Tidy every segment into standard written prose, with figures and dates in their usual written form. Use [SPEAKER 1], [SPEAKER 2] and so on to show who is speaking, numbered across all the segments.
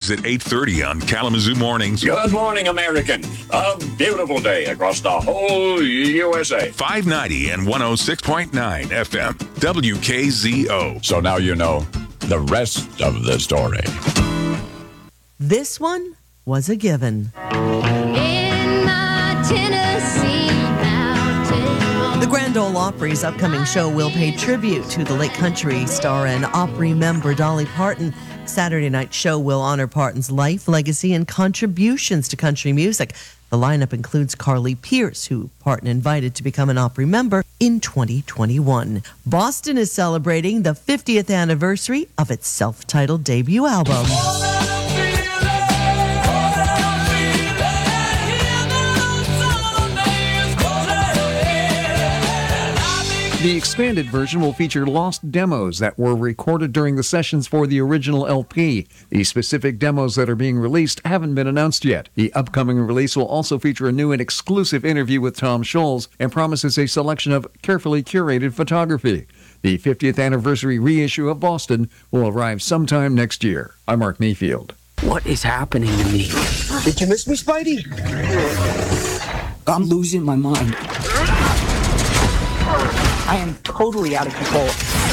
[SPEAKER 1] Weekdays at 8:30 on Kalamazoo Mornings.
[SPEAKER 2] Good morning, American. A beautiful day across the whole USA.
[SPEAKER 1] 590 and 106.9 FM, WKZO.
[SPEAKER 2] So now you know the rest of the story.
[SPEAKER 3] This one was a given.
[SPEAKER 4] In my Tennessee mountain.
[SPEAKER 3] The Grand Ole Opry's upcoming show will pay tribute to the late country star and Opry member Dolly Parton. Saturday night show will honor Parton's life, legacy, and contributions to country music. The lineup includes Carly Pearce, who Parton invited to become an Opry member in 2021. Boston is celebrating the 50th anniversary of its self-titled debut album.
[SPEAKER 5] The expanded version will feature lost demos that were recorded during the sessions for the original LP. The specific demos that are being released haven't been announced yet. The upcoming release will also feature a new and exclusive interview with Tom Scholz and promises a selection of carefully curated photography. The 50th anniversary reissue of Boston will arrive sometime next year. I'm Mark Mayfield.
[SPEAKER 6] What is happening to me?
[SPEAKER 7] Did you miss me, Spidey?
[SPEAKER 6] I'm losing my mind. I am totally out of control.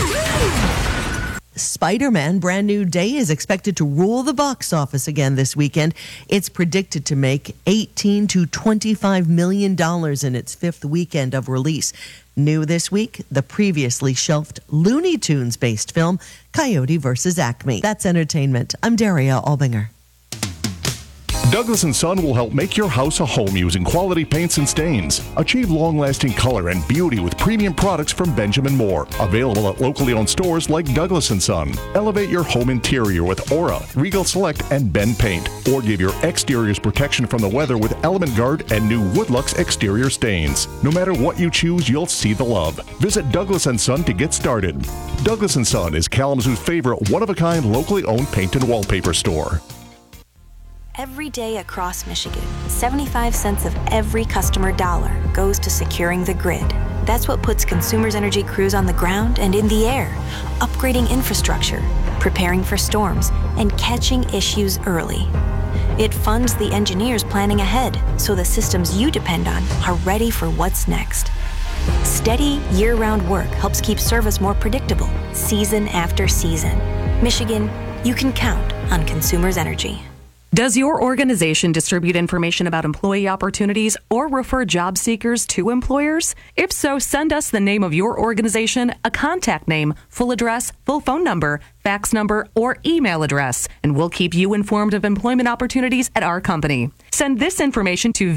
[SPEAKER 3] Spider-Man Brand New Day is expected to rule the box office again this weekend. It's predicted to make $18 to $25 million in its fifth weekend of release. New this week, the previously shelved Looney Tunes-based film, Coyote vs. Acme. That's entertainment. I'm Daria Albinger.
[SPEAKER 8] Douglas & Son will help make your house a home using quality paints and stains. Achieve long-lasting color and beauty with premium products from Benjamin Moore. Available at locally owned stores like Douglas & Son. Elevate your home interior with Aura, Regal Select, and Ben Paint. Or give your exteriors protection from the weather with Element Guard and new Woodlux exterior stains. No matter what you choose, you'll see the love. Visit Douglas & Son to get started. Douglas & Son is Kalamazoo's favorite one-of-a-kind locally owned paint and wallpaper store.
[SPEAKER 9] Every day across Michigan, 75 cents of every customer dollar goes to securing the grid. That's what puts Consumers Energy crews on the ground and in the air, upgrading infrastructure, preparing for storms, and catching issues early. It funds the engineers planning ahead so the systems you depend on are ready for what's next. Steady, year-round work helps keep service more predictable, season after season. Michigan, you can count on Consumers Energy.
[SPEAKER 10] Does your organization distribute information about employee opportunities or refer job seekers to employers? If so, send us the name of your organization, a contact name, full address, full phone number, fax number, or email address, and we'll keep you informed of employment opportunities at our company. Send this information to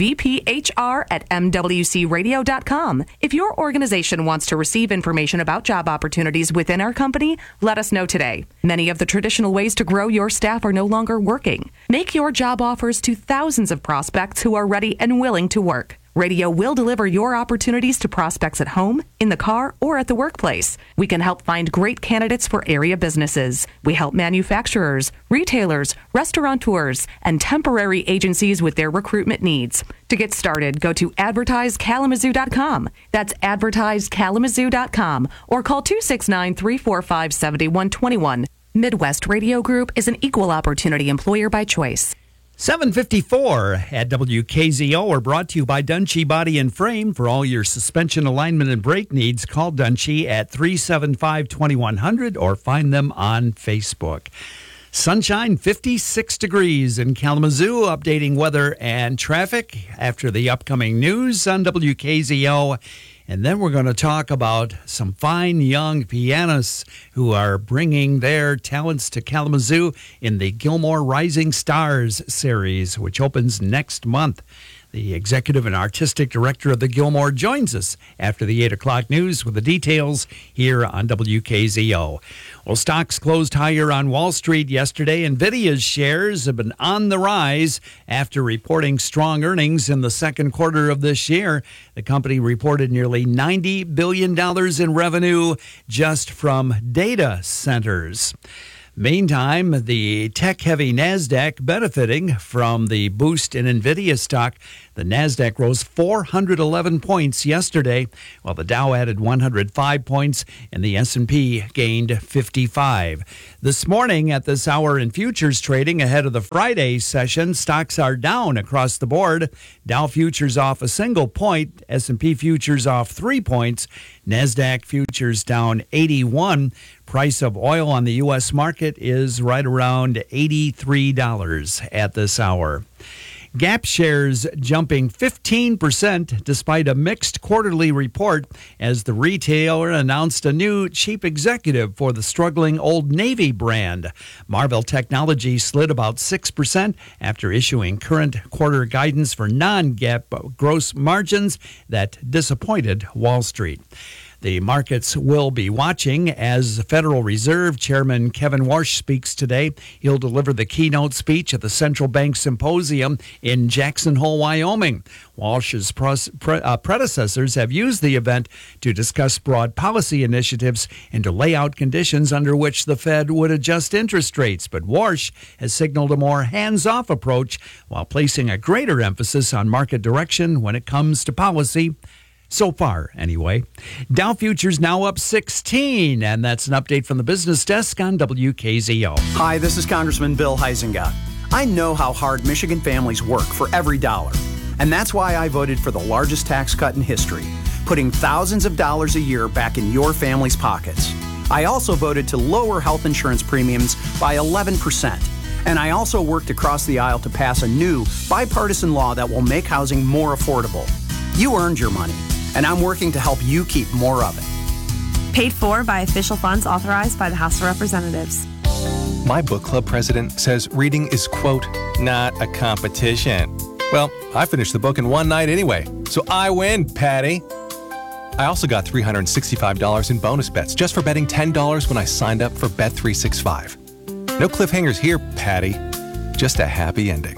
[SPEAKER 10] vphr@mwcradio.com. If your organization wants to receive information about job opportunities within our company, let us know today. Many of the traditional ways to grow your staff are no longer working. Make your job offers to thousands of prospects who are ready and willing to work. Radio will deliver your opportunities to prospects at home, in the car, or at the workplace. We can help find great candidates for area businesses. We help manufacturers, retailers, restaurateurs, and temporary agencies with their recruitment needs. To get started, go to advertisekalamazoo.com. That's advertisekalamazoo.com, or call 269-345-7121. Midwest Radio Group is an equal opportunity employer by choice.
[SPEAKER 11] 754 at WKZO are brought to you by Dunchie Body and Frame. For all your suspension alignment and brake needs, call Dunchie at 375-2100 or find them on Facebook. Sunshine, 56 degrees in Kalamazoo. Updating weather and traffic after the upcoming news on WKZO. And then we're going to talk about some fine young pianists who are bringing their talents to Kalamazoo in the Gilmore Rising Stars series, which opens next month. The executive and artistic director of the Gilmore joins us after the 8 o'clock news with the details here on WKZO. Well, stocks closed higher on Wall Street yesterday. NVIDIA's shares have been on the rise after reporting strong earnings in the second quarter of this year. The company reported nearly $90 billion in revenue just from data centers. Meantime, the tech-heavy NASDAQ benefiting from the boost in NVIDIA stock. The NASDAQ rose 411 points yesterday, while the Dow added 105 points and the S&P gained 55. This morning at this hour in futures trading ahead of the Friday session, stocks are down across the board. Dow futures off a single point, S&P futures off 3 points, NASDAQ futures down 81. Price of oil on the U.S. market is right around $83 at this hour. Gap shares jumping 15% despite a mixed quarterly report as the retailer announced a new chief executive for the struggling Old Navy brand. Marvell Technology slid about 6% after issuing current quarter guidance for non-GAAP gross margins that disappointed Wall Street. The markets will be watching as the Federal Reserve Chairman Kevin Warsh speaks today. He'll deliver the keynote speech at the Central Bank Symposium in Jackson Hole, Wyoming. Warsh's predecessors have used the event to discuss broad policy initiatives and to lay out conditions under which the Fed would adjust interest rates. But Warsh has signaled a more hands-off approach while placing a greater emphasis on market direction when it comes to policy. So far, anyway. Dow futures now up 16, and that's an update from the business desk on WKZO.
[SPEAKER 12] Hi, this is Congressman Bill Huizenga. I know how hard Michigan families work for every dollar, and that's why I voted for the largest tax cut in history, putting thousands of dollars a year back in your family's pockets. I also voted to lower health insurance premiums by 11%. And I also worked across the aisle to pass a new bipartisan law that will make housing more affordable. You earned your money, and I'm working to help you keep more of it.
[SPEAKER 13] Paid for by official funds authorized by the House of Representatives.
[SPEAKER 14] My book club president says reading is, quote, not a competition. Well, I finished the book in one night anyway, so I win, Patty. I also got $365 in bonus bets just for betting $10 when I signed up for Bet365. No cliffhangers here, Patty. Just a happy ending.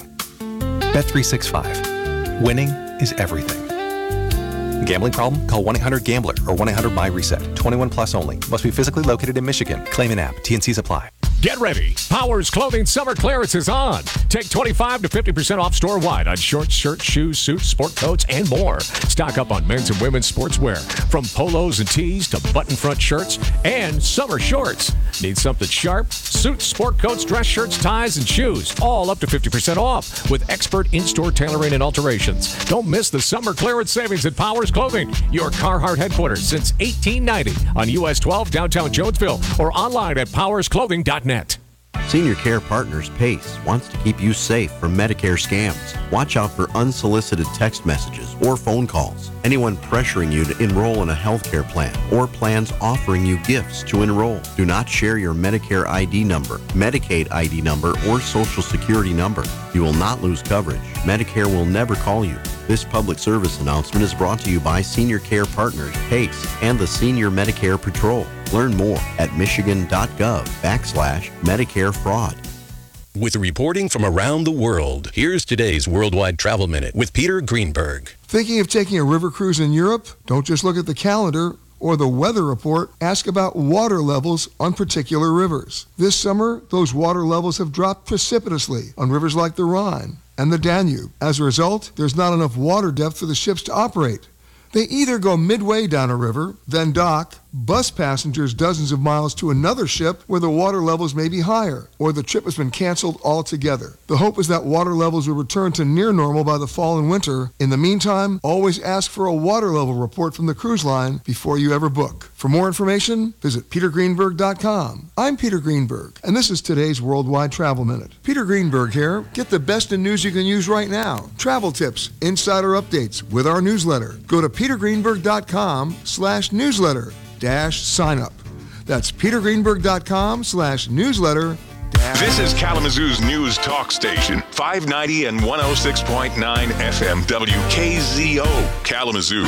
[SPEAKER 14] Bet365. Winning is everything. Gambling problem? Call 1-800-GAMBLER or 1-800-MY-RESET. 21 plus only. Must be physically located in Michigan. Claim an app. T&Cs apply.
[SPEAKER 15] Get ready. Powers Clothing Summer Clearance is on. Take 25 to 50% off store-wide on shorts, shirts, shoes, suits, sport coats, and more. Stock up on men's and women's sportswear, from polos and tees to button-front shirts and summer shorts. Need something sharp? Suits, sport coats, dress shirts, ties, and shoes, all up to 50% off with expert in-store tailoring and alterations. Don't miss the summer clearance savings at Powers Clothing, your Carhartt headquarters since 1890 on US 12 downtown Jonesville or online at powersclothing.net.
[SPEAKER 16] Senior Care Partners PACE wants to keep you safe from Medicare scams. Watch out for unsolicited text messages or phone calls. Anyone pressuring you to enroll in a health care plan or plans offering you gifts to enroll. Do not share your Medicare ID number, Medicaid ID number, or Social Security number. You will not lose coverage. Medicare will never call you. This public service announcement is brought to you by Senior Care Partners, PACE, and the Senior Medicare Patrol. Learn more at michigan.gov/Medicare fraud.
[SPEAKER 17] With reporting from around the world, here's today's Worldwide Travel Minute with Peter Greenberg.
[SPEAKER 18] Thinking of taking a river cruise in Europe? Don't just look at the calendar or the weather report. Ask about water levels on particular rivers. This summer, those water levels have dropped precipitously on rivers like the Rhine and the Danube. As a result, there's not enough water depth for the ships to operate. They either go midway down a river, then dock, bus passengers dozens of miles to another ship where the water levels may be higher, or the trip has been canceled altogether. The hope is that water levels will return to near normal by the fall and winter. In the meantime, always ask for a water level report from the cruise line before you ever book. For more information, visit petergreenberg.com. I'm Peter Greenberg, and this is today's Worldwide Travel Minute. Peter Greenberg here. Get the best in news you can use right now. Travel tips, insider updates with our newsletter. Go to petergreenberg.com/newsletter-sign up. That's petergreenberg.com/newsletter.
[SPEAKER 1] This is Kalamazoo's news talk station, 590 and 106.9 FM WKZO, Kalamazoo.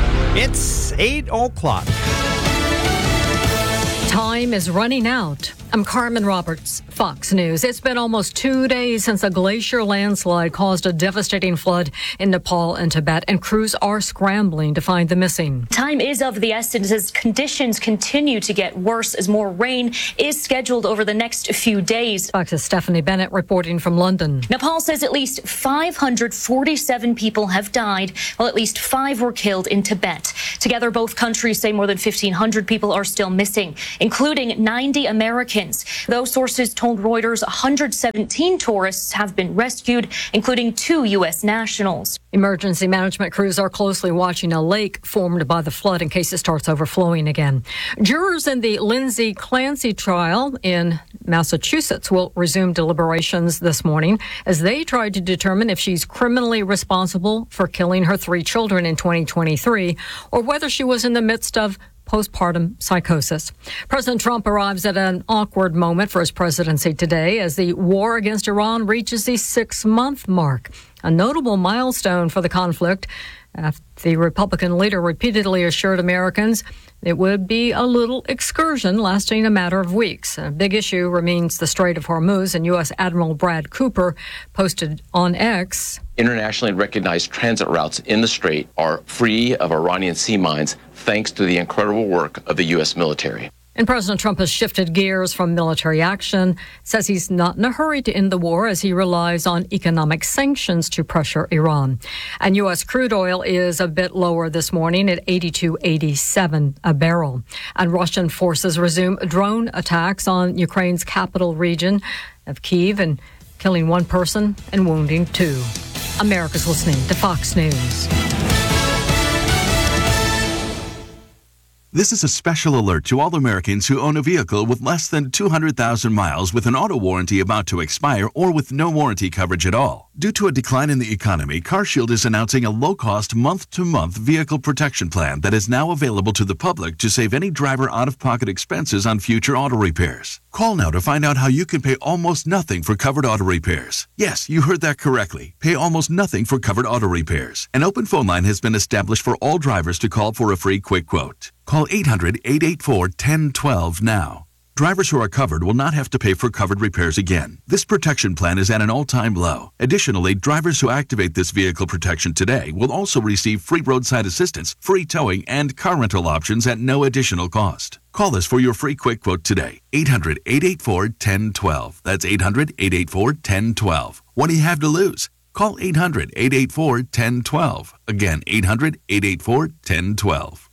[SPEAKER 11] It's 8 o'clock.
[SPEAKER 19] Time is running out. I'm Carmen Roberts, Fox News. It's been almost 2 days since a glacier landslide caused a devastating flood in Nepal and Tibet, and crews are scrambling to find the missing.
[SPEAKER 20] Time is of the essence as conditions continue to get worse as more rain is scheduled over the next few days.
[SPEAKER 19] Fox's Stephanie Bennett reporting from London.
[SPEAKER 20] Nepal says at least 547 people have died, while at least 5 were killed in Tibet. Together, both countries say more than 1,500 people are still missing, including 90 Americans. Those sources told Reuters 117 tourists have been rescued, including 2 U.S. nationals.
[SPEAKER 19] Emergency management crews are closely watching a lake formed by the flood in case it starts overflowing again. Jurors in the Lindsay Clancy trial in Massachusetts will resume deliberations this morning as they try to determine if she's criminally responsible for killing her 3 children in 2023 or whether she was in the midst of postpartum psychosis. President Trump arrives at an awkward moment for his presidency today as the war against Iran reaches the 6-month mark, a notable milestone for the conflict. The Republican leader repeatedly assured Americans it would be a little excursion lasting a matter of weeks. A big issue remains the Strait of Hormuz, and U.S. Admiral Brad Cooper posted on X.
[SPEAKER 21] Internationally recognized transit routes in the Strait are free of Iranian sea mines thanks to the incredible work of the U.S. military.
[SPEAKER 19] And President Trump has shifted gears from military action, says he's not in a hurry to end the war as he relies on economic sanctions to pressure Iran. And U.S. crude oil is a bit lower this morning at $82.87 a barrel. And Russian forces resume drone attacks on Ukraine's capital region of Kyiv and killing 1 person and wounding 2. America's listening to Fox News.
[SPEAKER 22] This is a special alert to all Americans who own a vehicle with less than 200,000 miles with an auto warranty about to expire or with no warranty coverage at all. Due to a decline in the economy, CarShield is announcing a low-cost month-to-month vehicle protection plan that is now available to the public to save any driver out-of-pocket expenses on future auto repairs. Call now to find out how you can pay almost nothing for covered auto repairs. Yes, you heard that correctly. Pay almost nothing for covered auto repairs. An open phone line has been established for all drivers to call for a free quick quote. Call 800-884-1012 now. Drivers who are covered will not have to pay for covered repairs again. This protection plan is at an all-time low. Additionally, drivers who activate this vehicle protection today will also receive free roadside assistance, free towing, and car rental options at no additional cost. Call us for your free quick quote today. 800-884-1012. That's 800-884-1012. What do you have to lose? Call 800-884-1012. Again, 800-884-1012.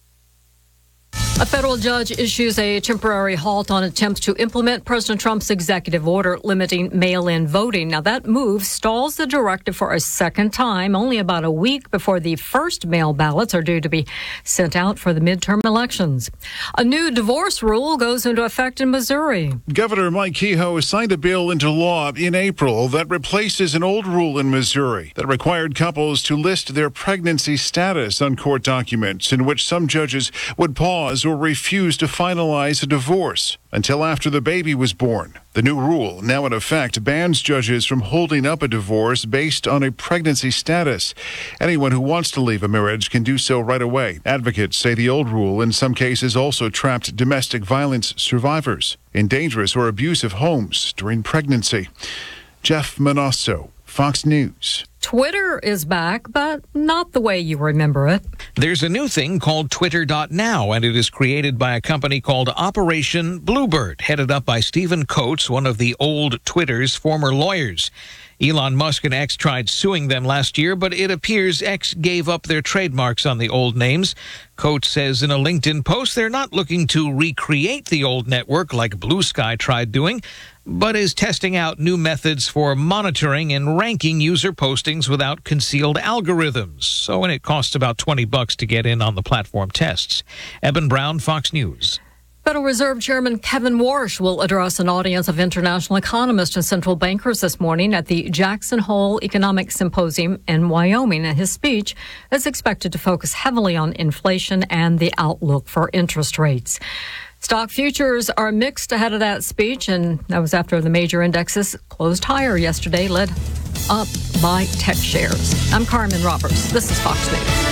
[SPEAKER 19] A federal judge issues a temporary halt on attempts to implement President Trump's executive order limiting mail-in voting. Now, that move stalls the directive for a second time, only about a week before the first mail ballots are due to be sent out for the midterm elections. A new divorce rule goes into effect in Missouri.
[SPEAKER 23] Governor Mike Kehoe signed a bill into law in April that replaces an old rule in Missouri that required couples to list their pregnancy status on court documents, in which some judges would pause or refuse to finalize a divorce until after the baby was born. The new rule, now in effect, bans judges from holding up a divorce based on a pregnancy status. Anyone who wants to leave a marriage can do so right away. Advocates say the old rule in some cases also trapped domestic violence survivors in dangerous or abusive homes during pregnancy. Jeff Manasso, Fox News.
[SPEAKER 19] Twitter is back, but not the way you remember it.
[SPEAKER 24] There's a new thing called Twitter.now, and it is created by a company called Operation Bluebird, headed up by Stephen Coates, one of the old Twitter's former lawyers. Elon Musk and X tried suing them last year, but it appears X gave up their trademarks on the old names. Coates says in a LinkedIn post they're not looking to recreate the old network like Blue Sky tried doing, but is testing out new methods for monitoring and ranking user postings without concealed algorithms. So, and it costs about $20 to get in on the platform tests. Eben Brown, Fox News.
[SPEAKER 19] Federal Reserve Chairman Kevin Warsh will address an audience of international economists and central bankers this morning at the Jackson Hole Economic Symposium in Wyoming. And his speech is expected to focus heavily on inflation and the outlook for interest rates. Stock futures are mixed ahead of that speech, and that was after the major indexes closed higher yesterday, led up by tech shares. I'm Carmen Roberts. This is Fox News.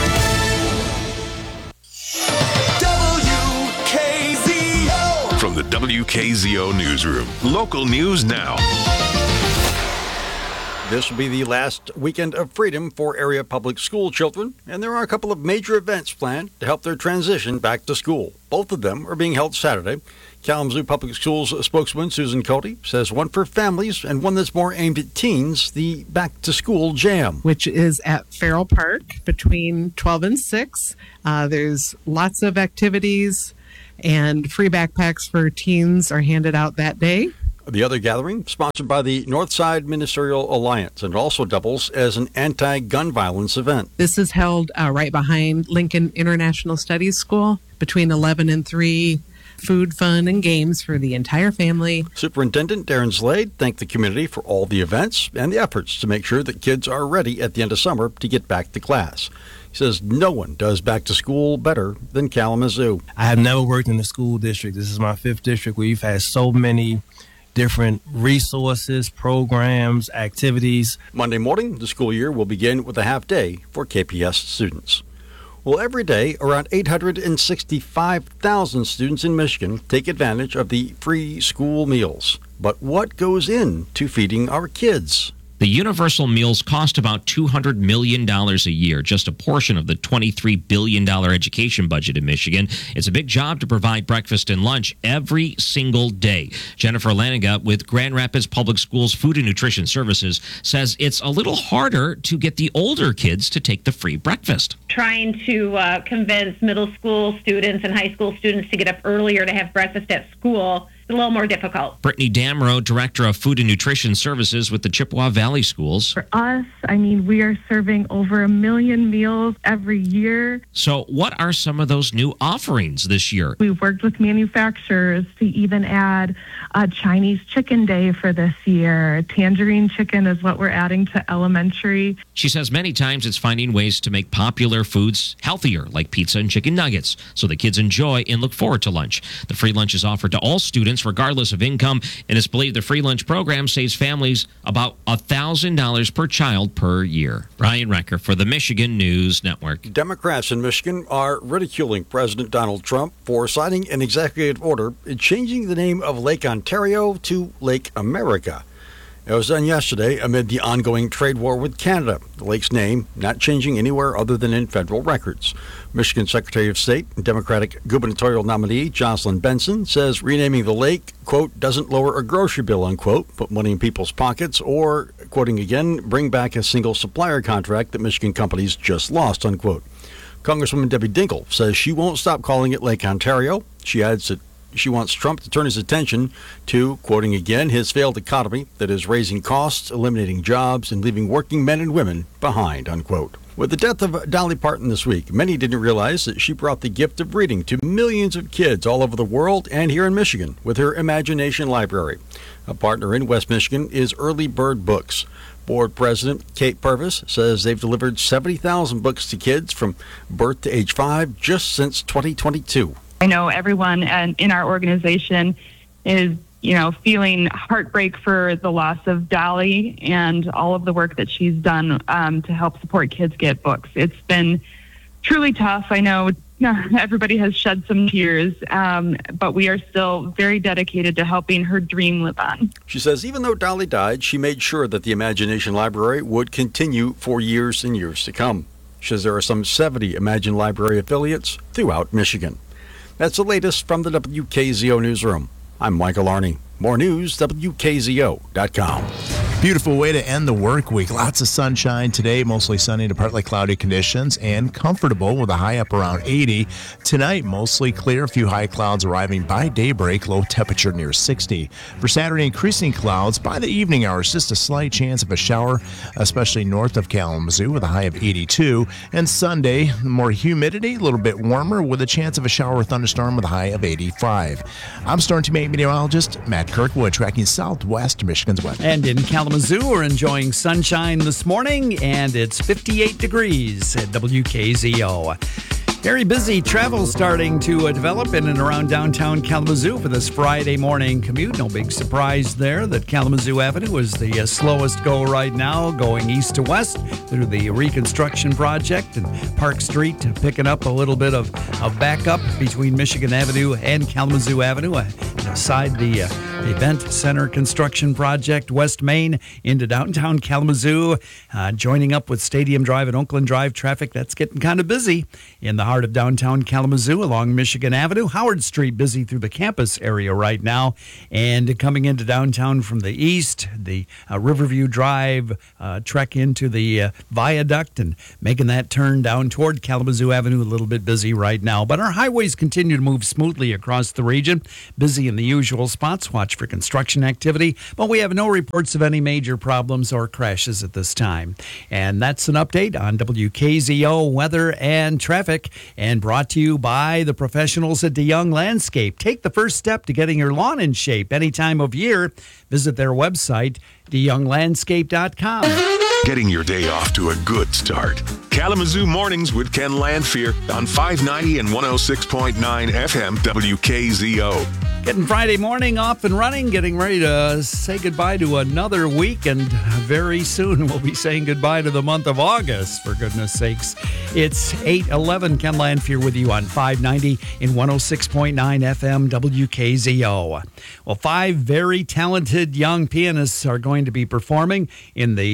[SPEAKER 1] From the WKZO Newsroom. Local news now.
[SPEAKER 2] This will be the last weekend of freedom for area public school children, and there are a couple of major events planned to help their transition back to school. Both of them are being held Saturday. Kalamazoo Public Schools spokeswoman Susan Cody says one for families and one that's more aimed at teens, the Back to School Jam.
[SPEAKER 4] Which is at Farrell Park between 12 and 6. There's lots of activities, and free backpacks for teens are handed out that day.
[SPEAKER 2] The other gathering, sponsored by the Northside Ministerial Alliance, and also doubles as an anti-gun violence event.
[SPEAKER 4] This is held right behind Lincoln International Studies School between 11 and 3. Food, fun, and games for the entire family.
[SPEAKER 2] Superintendent Darren Slade thanked the community for all the events and the efforts to make sure that kids are ready at the end of summer to get back to class. He says no one does back to school better than Kalamazoo.
[SPEAKER 5] I have never worked in the school district. This is my 5th district where we've had so many different resources, programs, activities.
[SPEAKER 2] Monday morning, the school year will begin with a half day for KPS students. Well, every day, around 865,000 students in Michigan take advantage of the free school meals. But what goes into feeding our kids?
[SPEAKER 7] The universal meals cost about $200 million a year, just a portion of the $23 billion education budget in Michigan. It's a big job to provide breakfast and lunch every single day. Jennifer Laniga with Grand Rapids Public Schools Food and Nutrition Services says it's a little harder to get the older kids to take the free breakfast.
[SPEAKER 25] Trying to convince middle school students and high school students to get up earlier to have breakfast at school is a little more difficult.
[SPEAKER 7] Brittany Damrow, Director of Food and Nutrition Services with the Chippewa Valley Schools.
[SPEAKER 26] For us, we are serving over 1 million meals every year.
[SPEAKER 7] So what are some of those new offerings this year?
[SPEAKER 26] We've worked with manufacturers to even add a Chinese chicken day for this year. Tangerine chicken is what we're adding to elementary.
[SPEAKER 7] She says many times it's finding ways to make popular foods healthier, like pizza and chicken nuggets, so the kids enjoy and look forward to lunch. The free lunch is offered to all students, regardless of income, and it's believed the free lunch program saves families about $1,000 per child per year. Brian Recker for the Michigan News Network.
[SPEAKER 2] Democrats in Michigan are ridiculing President Donald Trump for signing an executive order changing the name of Lake Ontario to Lake America. It was done yesterday amid the ongoing trade war with Canada. The lake's name not changing anywhere other than in federal records. Michigan Secretary of State and Democratic gubernatorial nominee Jocelyn Benson says renaming the lake, quote, doesn't lower a grocery bill, unquote, put money in people's pockets, or, quoting again, bring back a single supplier contract that Michigan companies just lost, unquote. Congresswoman Debbie Dinkle says she won't stop calling it Lake Ontario. She adds that she wants Trump to turn his attention to, quoting again, his failed economy that is raising costs, eliminating jobs, and leaving working men and women behind, unquote. With the death of Dolly Parton this week, many didn't realize that she brought the gift of reading to millions of kids all over the world and here in Michigan with her Imagination Library. A partner in West Michigan is Early Bird Books. Board President Kate Purvis says they've delivered 70,000 books to kids from birth to age 5 just since 2022.
[SPEAKER 26] I know everyone in our organization is, feeling heartbreak for the loss of Dolly and all of the work that she's done to help support kids get books. It's been truly tough. I know everybody has shed some tears, but we are still very dedicated to helping her dream live on.
[SPEAKER 2] She says even though Dolly died, she made sure that the Imagination Library would continue for years and years to come. She says there are some 70 Imagine Library affiliates throughout Michigan. That's the latest from the WKZO Newsroom. I'm Michael Arney. More news, WKZO.com.
[SPEAKER 27] Beautiful way to end the work week. Lots of sunshine today, mostly sunny to partly cloudy conditions, and comfortable with a high up around 80. Tonight, mostly clear, a few high clouds arriving by daybreak, low temperature near 60. For Saturday, increasing clouds by the evening hours, just a slight chance of a shower, especially north of Kalamazoo with a high of 82. And Sunday, more humidity, a little bit warmer with a chance of a shower or thunderstorm with a high of 85. I'm Storm Team 8 meteorologist Matt Kirkwood, tracking southwest Michigan's weather.
[SPEAKER 11] And in Kalamazoo, we're enjoying sunshine this morning, and it's 58 degrees at WKZO. Very busy travel starting to develop in and around downtown Kalamazoo for this Friday morning commute. No big surprise there that Kalamazoo Avenue is the slowest go right now, going east to west through the reconstruction project, and Park Street picking up a little bit of backup between Michigan Avenue and Kalamazoo Avenue. And beside the Event Center construction project, West Main into downtown Kalamazoo. Joining up with Stadium Drive and Oakland Drive traffic, that's getting kind of busy in the heart of downtown Kalamazoo along Michigan Avenue. Howard Street busy through the campus area right now. And coming into downtown from the east, the Riverview Drive trek into the viaduct and making that turn down toward Kalamazoo Avenue, a little bit busy right now. But our highways continue to move smoothly across the region, busy in the usual spots. Watch for construction activity, but we have no reports of any major problems or crashes at this time. And that's an update on WKZO weather and traffic, and brought to you by the professionals at DeYoung Landscape. Take the first step to getting your lawn in shape any time of year. Visit their website, DeYoungLandscape.com.
[SPEAKER 1] Getting your day off to a good start. Kalamazoo Mornings with Ken Landfear on 590 and 106.9 FM WKZO.
[SPEAKER 11] Getting Friday morning off and running, getting ready to say goodbye to another week, and very soon we'll be saying goodbye to the month of August, for goodness sakes. It's 8:11. Ken Landfear with you on 590 and 106.9 FM WKZO. Well, 5 very talented young pianists are going to be performing in the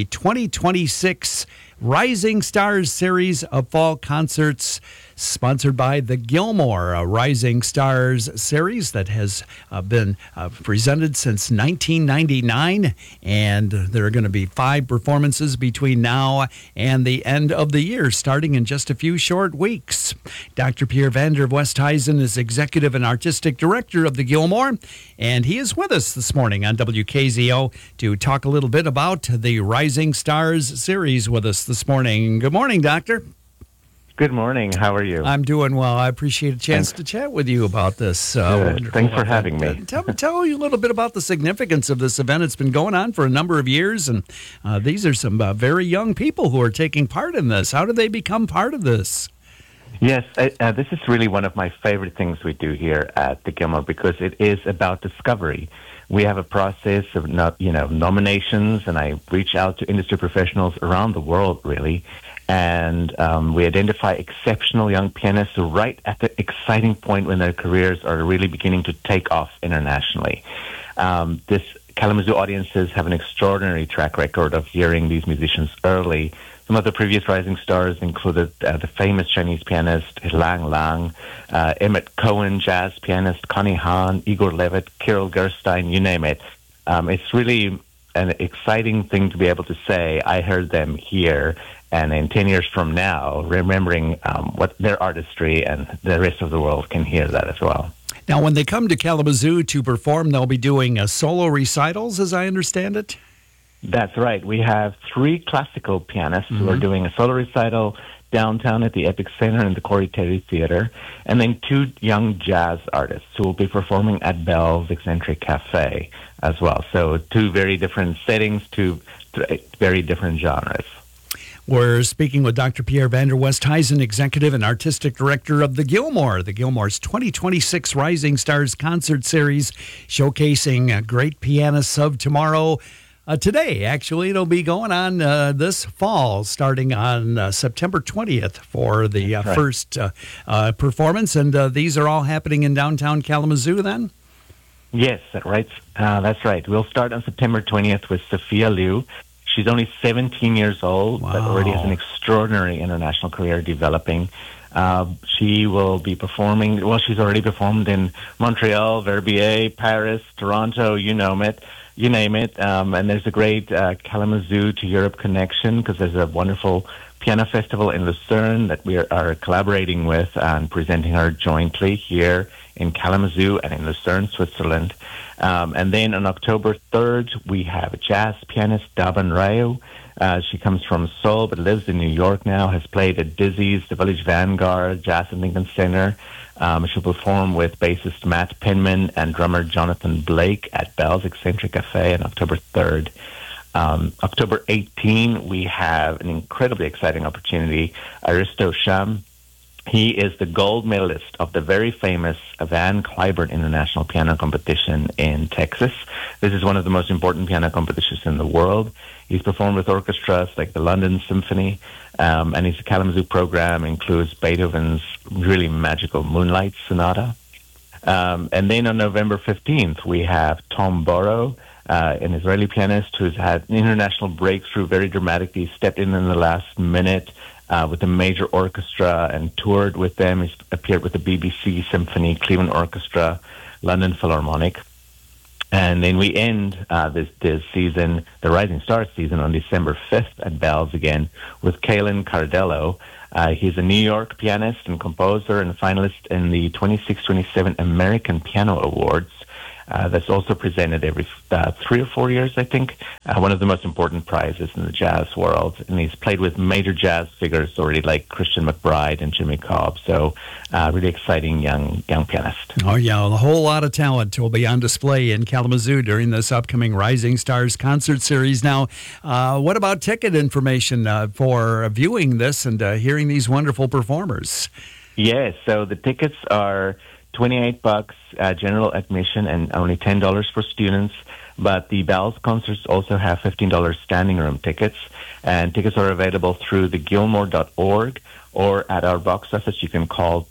[SPEAKER 11] 2026 Rising Stars series of fall concerts, sponsored by the Gilmore, a Rising Stars series that has been presented since 1999. And there are going to be 5 performances between now and the end of the year, starting in just a few short weeks. Dr. Pierre Vander Westhuizen is Executive and Artistic Director of the Gilmore, and he is with us this morning on WKZO to talk a little bit about the Rising Stars series with us this morning. Good morning, Doctor.
[SPEAKER 3] Good morning. How are you?
[SPEAKER 11] I'm doing well. I appreciate a chance to chat with you about this.
[SPEAKER 3] Thanks for having me.
[SPEAKER 11] Tell you a little bit about the significance of this event. It's been going on for a number of years, and these are some very young people who are taking part in this. How did they become part of this?
[SPEAKER 3] Yes, this is really one of my favorite things we do here at the Gilmore, because it is about discovery. We have a process of nominations, and I reach out to industry professionals around the world, really, and we identify exceptional young pianists who are right at the exciting point when their careers are really beginning to take off internationally. This Kalamazoo audiences have an extraordinary track record of hearing these musicians early. Some of the previous Rising Stars included the famous Chinese pianist Lang Lang, Emmett Cohen, jazz pianist Connie Hahn, Igor Levit, Kirill Gerstein, you name it. It's really an exciting thing to be able to say, I heard them here, and in 10 years from now, remembering what their artistry, and the rest of the world can hear that as well.
[SPEAKER 11] Now, when they come to Kalamazoo to perform, they'll be doing solo recitals, as I understand it?
[SPEAKER 3] That's right. We have 3 classical pianists who are doing a solo recital downtown at the Epic Center and the Corey Terry Theater, and then 2 young jazz artists who will be performing at Bell's Eccentric Cafe as well. So 2 very different settings, 2 very different genres.
[SPEAKER 11] We're speaking with Dr. Pierre Vander Westhuizen, Executive and Artistic Director of the Gilmore. The Gilmore's 2026 Rising Stars concert series, showcasing great pianists of tomorrow. Today, actually, it'll be going on this fall, starting on September 20th for the first performance. And these are all happening in downtown Kalamazoo then?
[SPEAKER 3] Yes, that's right. We'll start on September 20th with Sophia Liu. She's only 17 years old, but already has an extraordinary international career developing. She will be performing, she's already performed in Montreal, Verbier, Paris, Toronto, you name it. And there's a great Kalamazoo to Europe connection, because there's a wonderful piano festival in Lucerne that we are collaborating with and presenting her jointly here in Kalamazoo and in Lucerne, Switzerland. And then on October 3rd, we have a jazz pianist, Daban Rayo. She comes from Seoul but lives in New York now, has played at Dizzy's, the Village Vanguard, Jazz at Lincoln Center. She'll perform with bassist Matt Penman and drummer Jonathan Blake at Bell's Eccentric Cafe on October 3rd. October 18, we have an incredibly exciting opportunity. Aristo Sham, he is the gold medalist of the very famous Van Cliburn International Piano Competition in Texas. This is one of the most important piano competitions in the world. He's performed with orchestras like the London Symphony, and his Kalamazoo program includes Beethoven's really magical Moonlight Sonata. And then on November 15th, we have Tom Borrow, an Israeli pianist who's had an international breakthrough, very dramatically. He stepped in the last minute with a major orchestra and toured with them. He's appeared with the BBC Symphony, Cleveland Orchestra, London Philharmonic. And then we end this season, the Rising Stars season, on December 5th at Bell's again with Kalen Cardello. He's a New York pianist and composer and finalist in the 26-27 American Piano Awards. That's also presented every 3 or 4 years, I think. One of the most important prizes in the jazz world. And he's played with major jazz figures already like Christian McBride and Jimmy Cobb. So really exciting young pianist.
[SPEAKER 11] Oh, yeah. A whole lot of talent will be on display in Kalamazoo during this upcoming Rising Stars concert series. Now, what about ticket information for viewing this and hearing these wonderful performers?
[SPEAKER 3] Yes, so the tickets are $28 general admission and only $10 for students. But the Bells concerts also have $15 standing room tickets. And tickets are available through thegilmore.org or at our box office. You can call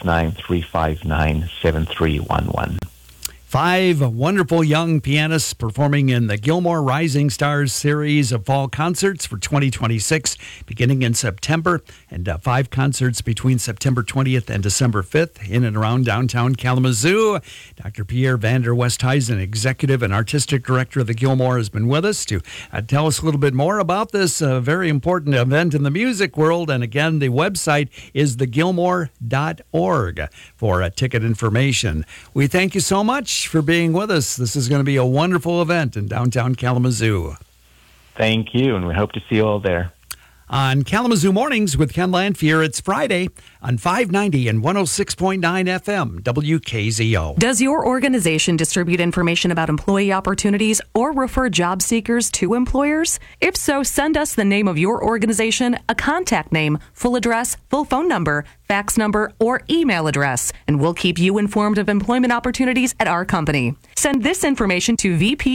[SPEAKER 3] 269-359-7311.
[SPEAKER 11] 5 wonderful young pianists performing in the Gilmore Rising Stars series of fall concerts for 2026, beginning in September, and 5 concerts between September 20th and December 5th in and around downtown Kalamazoo. Dr. Pierre Vander Westhuizen, Executive and Artistic Director of the Gilmore, has been with us to tell us a little bit more about this very important event in the music world. And again, the website is thegilmore.org for ticket information. We thank you so much for being with us. This is going to be a wonderful event in downtown Kalamazoo.
[SPEAKER 3] Thank you, and we hope to see you all there.
[SPEAKER 11] On Kalamazoo Mornings with Ken Lanfear, it's Friday on 590 and 106.9 FM, WKZO.
[SPEAKER 6] Does your organization distribute information about employee opportunities or refer job seekers to employers? If so, send us the name of your organization, a contact name, full address, full phone number, fax number, or email address, and we'll keep you informed of employment opportunities at our company. Send this information to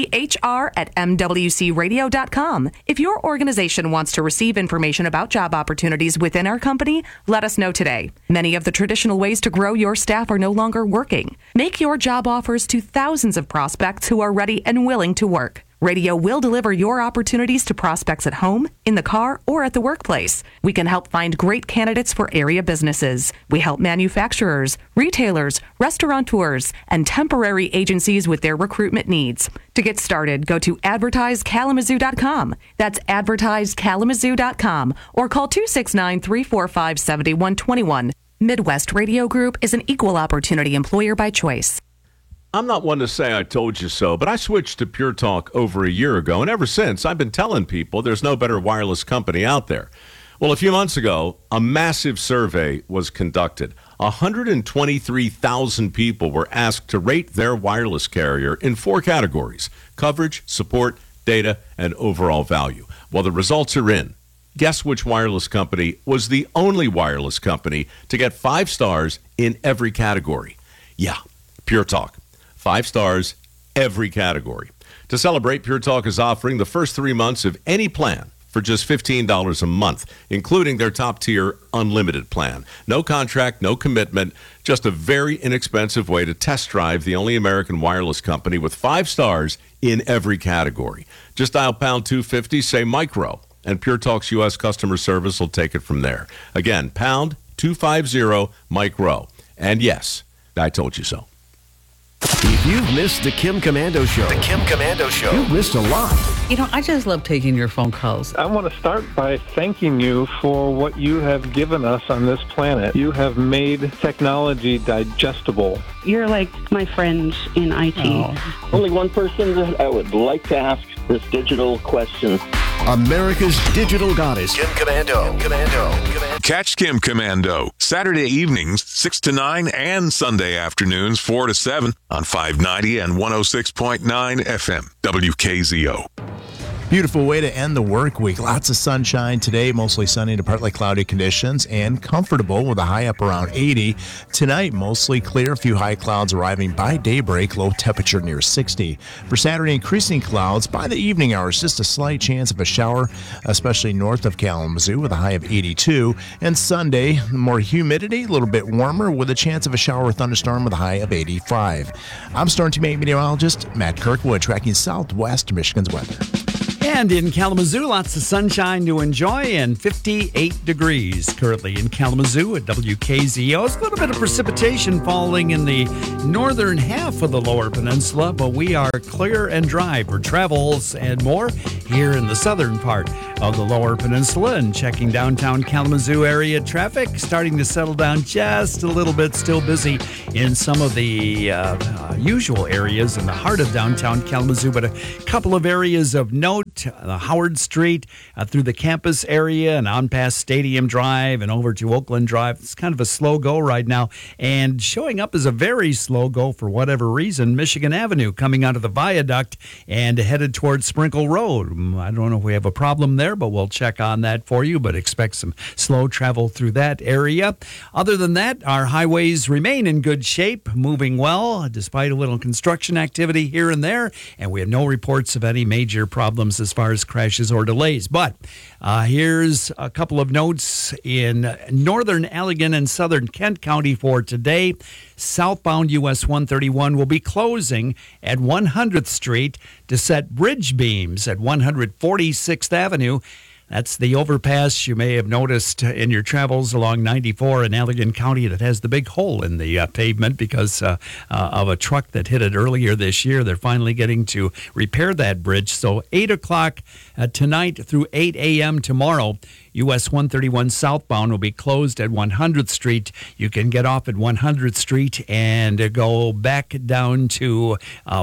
[SPEAKER 6] vphr@mwcradio.com. If your organization wants to receive information about job opportunities within our company, let us know today. Many of the traditional ways to grow your staff are no longer working. Make your job offers to thousands of prospects who are ready and willing to work. Radio will deliver your opportunities to prospects at home, in the car, or at the workplace. We can help find great candidates for area businesses. We help manufacturers, retailers, restaurateurs, and temporary agencies with their recruitment needs. To get started, go to advertisekalamazoo.com. That's advertisekalamazoo.com, or call 269-345-7121. Midwest Radio Group is an equal opportunity employer by choice.
[SPEAKER 8] I'm not one to say I told you so, but I switched to Pure Talk over a year ago, and ever since, I've been telling people there's no better wireless company out there. Well, a few months ago, a massive survey was conducted. 123,000 people were asked to rate their wireless carrier in 4 categories: coverage, support, data, and overall value. Well, the results are in. Guess which wireless company was the only wireless company to get 5 stars in every category? Yeah, Pure Talk. 5 stars, every category. To celebrate, Pure Talk is offering the first 3 months of any plan for just $15 a month, including their top-tier unlimited plan. No contract, no commitment, just a very inexpensive way to test drive the only American wireless company with 5 stars in every category. Just dial pound 250, say micro, and Pure Talk's U.S. customer service will take it from there. Again, pound 250, micro. And yes, I told you so.
[SPEAKER 9] If you've missed the Kim Komando Show, you've missed a lot.
[SPEAKER 10] You know, I just love taking your phone calls.
[SPEAKER 12] I want to start by thanking you for what you have given us on this planet. You have made technology digestible.
[SPEAKER 13] You're like my friend in IT.
[SPEAKER 14] Oh. Only one person that I would like to ask this digital question.
[SPEAKER 9] America's digital goddess, Kim Komando.
[SPEAKER 1] Catch Kim Komando Saturday evenings 6 to 9 and Sunday afternoons 4 to 7 on 590 and 106.9 FM WKZO.
[SPEAKER 27] Beautiful way to end the work week. Lots of sunshine today, mostly sunny to partly cloudy conditions, and comfortable with a high up around 80. Tonight, mostly clear, a few high clouds arriving by daybreak, low temperature near 60. For Saturday, increasing clouds by the evening hours, just a slight chance of a shower, especially north of Kalamazoo with a high of 82. And Sunday, more humidity, a little bit warmer with a chance of a shower or thunderstorm with a high of 85. I'm Storm Team 8 meteorologist Matt Kirkwood, tracking southwest Michigan's weather.
[SPEAKER 11] And in Kalamazoo, lots of sunshine to enjoy and 58 degrees currently in Kalamazoo at WKZO. It's a little bit of precipitation falling in the northern half of the lower peninsula, but we are clear and dry for travels and more here in the southern part of the lower peninsula. And checking downtown Kalamazoo area traffic, starting to settle down just a little bit, still busy in some of the usual areas in the heart of downtown Kalamazoo, but a couple of areas of note. Howard Street through the campus area and on past Stadium Drive and over to Oakland Drive. It's kind of a slow go right now, and showing up as a very slow go for whatever reason, Michigan Avenue coming out of the viaduct and headed towards Sprinkle Road. I don't know if we have a problem there, but we'll check on that for you, but expect some slow travel through that area. Other than that, our highways remain in good shape, moving well despite a little construction activity here and there, and we have no reports of any major problems as far as crashes or delays. But here's a couple of notes in northern Allegan and southern Kent County for today. Southbound US 131 will be closing at 100th Street to set bridge beams at 146th Avenue. That's the overpass you may have noticed in your travels along 94 in Allegan County that has the big hole in the pavement because of a truck that hit it earlier this year. They're finally getting to repair that bridge. So 8 o'clock tonight through 8 a.m. tomorrow, US 131 southbound will be closed at 100th Street. You can get off at 100th Street and go back down to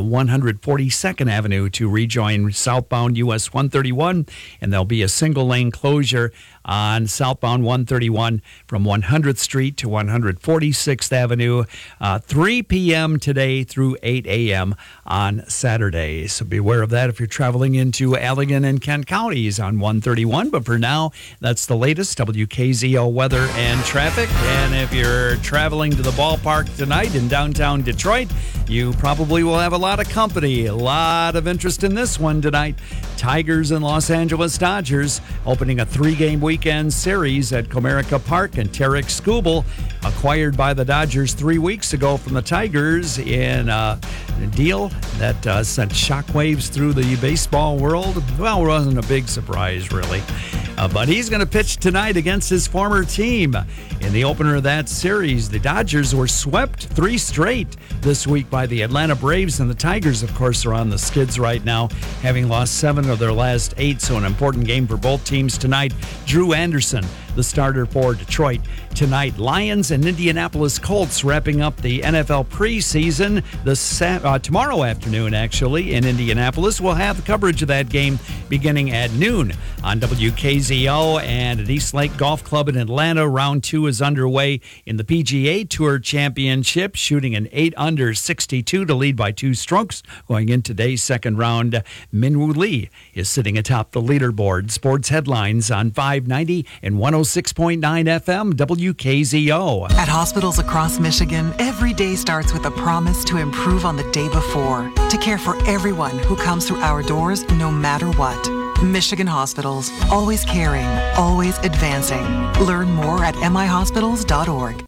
[SPEAKER 11] 142nd Avenue to rejoin southbound US 131, and there'll be a single-lane closure on southbound 131 from 100th Street to 146th Avenue, 3 p.m. today through 8 a.m. on Saturday. So be aware of that if you're traveling into Allegan and Kent counties on 131. But for now, that's the latest WKZO weather and traffic. And if you're traveling to the ballpark tonight in downtown Detroit, you probably will have a lot of company, a lot of interest in this one tonight. Tigers and Los Angeles Dodgers opening a 3-game weekend series at Comerica Park, and Tarek Skubal, acquired by the Dodgers 3 weeks ago from the Tigers in a deal that sent shockwaves through the baseball world. Well, it wasn't a big surprise, really. But he's going to pitch tonight against his former team. In the opener of that series, the Dodgers were swept 3 straight this week by the Atlanta Braves, and the Tigers, of course, are on the skids right now, having lost 7 of their last 8, so an important game for both teams tonight. Drew Anderson, the starter for Detroit tonight. Lions and Indianapolis Colts wrapping up the NFL preseason tomorrow afternoon, actually, in Indianapolis. We'll have coverage of that game beginning at noon on WKZO, and at East Lake Golf Club in Atlanta. Round 2 is underway in the PGA Tour Championship, shooting an 8-under 62 to lead by 2 strokes. Going into today's second round, Minwoo Lee is sitting atop the leaderboard. Sports headlines on 590 and 106.9 FM WKZO.
[SPEAKER 15] At hospitals across Michigan, every day starts with a promise to improve on the day before, to care for everyone who comes through our doors no matter what. Michigan Hospitals, always caring, always advancing. Learn more at mihospitals.org.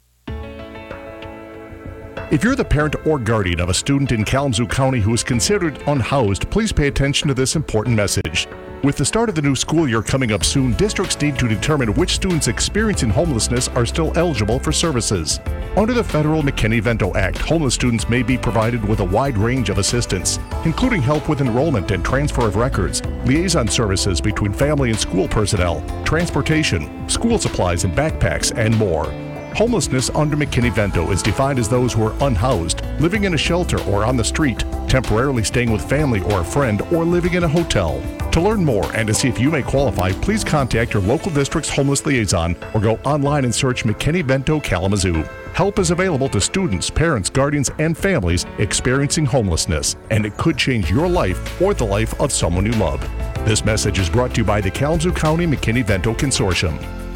[SPEAKER 16] If you're the parent or guardian of a student in Kalamazoo County who is considered unhoused, please pay attention to this important message. With the start of the new school year coming up soon, districts need to determine which students experiencing homelessness are still eligible for services. Under the federal McKinney-Vento Act, homeless students may be provided with a wide range of assistance, including help with enrollment and transfer of records, liaison services between family and school personnel, transportation, school supplies and backpacks, and more. Homelessness under McKinney-Vento is defined as those who are unhoused, living in a shelter or on the street, temporarily staying with family or a friend, or living in a hotel. To learn more and to see if you may qualify, please contact your local district's homeless liaison or go online and search McKinney-Vento Kalamazoo. Help is available to students, parents, guardians, and families experiencing homelessness, and it could change your life or the life of someone you love. This message is brought to you by the Kalamazoo County McKinney-Vento Consortium.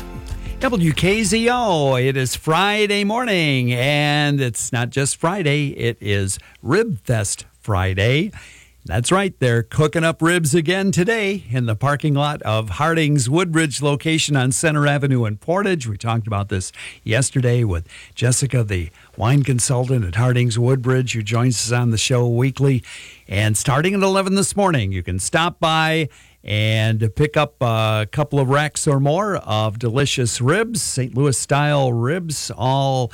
[SPEAKER 11] WKZO, it is Friday morning, and it's not just Friday, it is Rib Fest Friday. That's right, they're cooking up ribs again today in the parking lot of Harding's Woodbridge location on Center Avenue in Portage. We talked about this yesterday with Jessica, the wine consultant at Harding's Woodbridge, who joins us on the show weekly. And starting at 11 this morning, you can stop by and pick up a couple of racks or more of delicious ribs, St. Louis-style ribs, all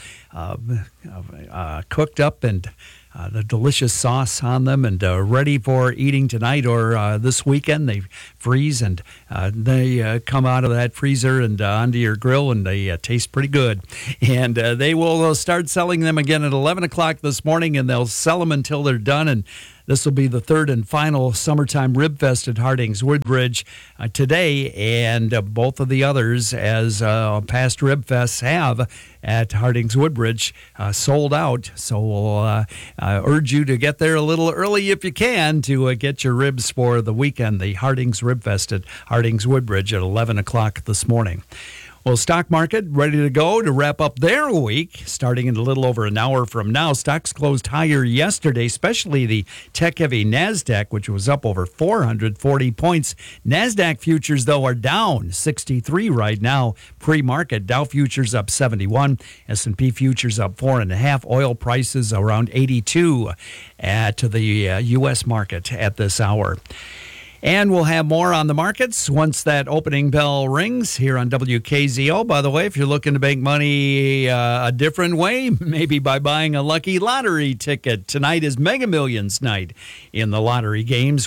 [SPEAKER 11] cooked up and the delicious sauce on them and ready for eating tonight or this weekend. They freeze and they come out of that freezer and onto your grill, and they taste pretty good. And they will start selling them again at 11 o'clock this morning, and they'll sell them until they're done. And this will be the third and final summertime Rib Fest at Harding's Woodbridge today, and both of the others, as past Rib Fests have at Harding's Woodbridge, sold out. So we'll urge you to get there a little early if you can to get your ribs for the weekend. The Harding's Rib Fest at Harding's Woodbridge at 11 o'clock this morning. Well, stock market ready to go to wrap up their week, starting in a little over an hour from now. Stocks closed higher yesterday, especially the tech-heavy NASDAQ, which was up over 440 points. NASDAQ futures, though, are down 63 right now. Pre-market, Dow futures up 71, S&P futures up 4.5. Oil prices around 82 to the U.S. market at this hour. And we'll have more on the markets once that opening bell rings here on WKZO. By the way, if you're looking to make money a different way, maybe by buying a lucky lottery ticket. Tonight is Mega Millions night in the lottery games,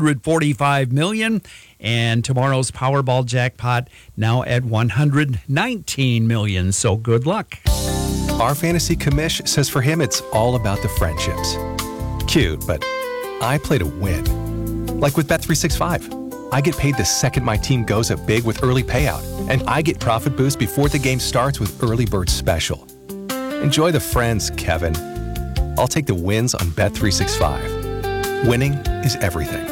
[SPEAKER 11] $145 million. And tomorrow's Powerball jackpot now at $119 million. So good luck.
[SPEAKER 17] Our fantasy commish says for him it's all about the friendships. Cute, but I play to win. Like with Bet365. I get paid the second my team goes up big with early payout, and I get profit boost before the game starts with Early Bird Special. Enjoy the friends, Kevin. I'll take the wins on Bet365. Winning is everything.